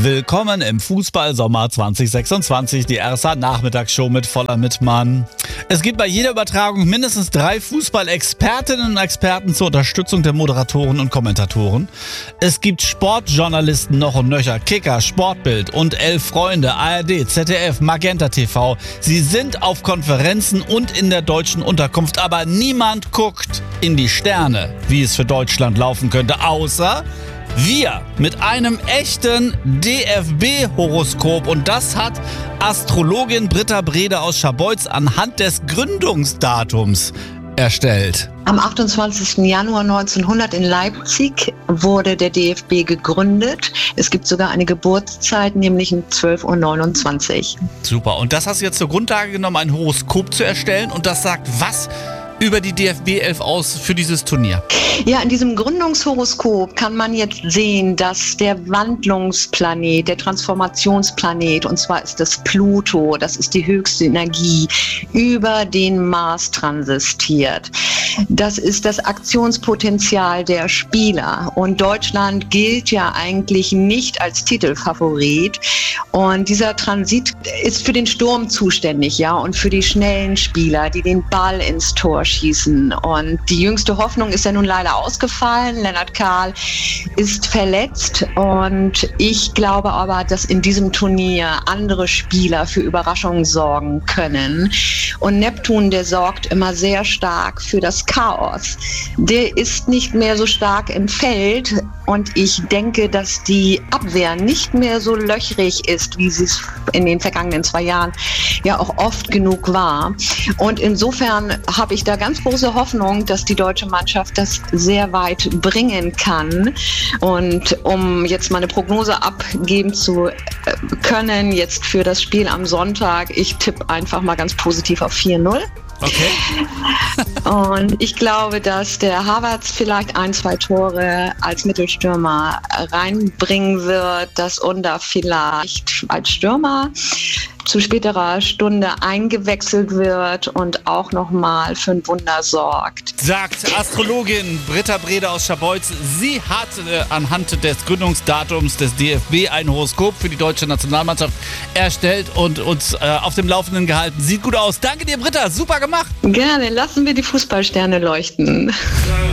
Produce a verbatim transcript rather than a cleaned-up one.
Willkommen im Fußball-Sommer zwanzig sechsundzwanzig, die R S A-Nachmittagsshow mit Voller Mittmann. Es gibt bei jeder Übertragung mindestens drei Fußball-Expertinnen und Experten zur Unterstützung der Moderatoren und Kommentatoren. Es gibt Sportjournalisten noch und nöcher, Kicker, Sportbild und Elf Freunde, A R D, Z D F, Magenta T V. Sie sind auf Konferenzen und in der deutschen Unterkunft, aber niemand guckt in die Sterne, wie es für Deutschland laufen könnte, außer wir mit einem echten D F B-Horoskop, und das hat Astrologin Britta Brede aus Scharbeutz anhand des Gründungsdatums erstellt. Am achtundzwanzigsten Januar neunzehnhundert in Leipzig wurde der D F B gegründet. Es gibt sogar eine Geburtszeit, nämlich um zwölf Uhr neunundzwanzig. Super, und das hast du jetzt zur Grundlage genommen, ein Horoskop zu erstellen, und das sagt was über die D F B elf aus für dieses Turnier? Ja, in diesem Gründungshoroskop kann man jetzt sehen, dass der Wandlungsplanet, der Transformationsplanet, und zwar ist das Pluto, das ist die höchste Energie, über den Mars transitiert. Das ist das Aktionspotenzial der Spieler, und Deutschland gilt ja eigentlich nicht als Titelfavorit, und dieser Transit ist für den Sturm zuständig, ja, und für die schnellen Spieler, die den Ball ins Tor schießen. Und die jüngste Hoffnung ist ja nun leider ausgefallen. Lennart Kahl ist verletzt, und ich glaube aber, dass in diesem Turnier andere Spieler für Überraschungen sorgen können. Und Neptun, der sorgt immer sehr stark für das Chaos. Der ist nicht mehr so stark im Feld, und ich denke, dass die Abwehr nicht mehr so löchrig ist, wie sie es in den vergangenen zwei Jahren ja auch oft genug war. Und insofern habe ich da ganz große Hoffnung, dass die deutsche Mannschaft das sehr weit bringen kann. Und um jetzt mal eine Prognose abgeben zu können, jetzt für das Spiel am Sonntag, ich tippe einfach mal ganz positiv auf vier null. Okay. Und ich glaube, dass der Havertz vielleicht ein, zwei Tore als Mittelstürmer reinbringen wird, dass Under vielleicht als Stürmer zu späterer Stunde eingewechselt wird und auch nochmal für ein Wunder sorgt. Sagt Astrologin Britta Brede aus Scharbeutz. Sie hat äh, anhand des Gründungsdatums des D F B ein Horoskop für die deutsche Nationalmannschaft erstellt und uns äh, auf dem Laufenden gehalten. Sieht gut aus. Danke dir, Britta. Super gemacht. Gerne. Lassen wir die Fußballsterne leuchten.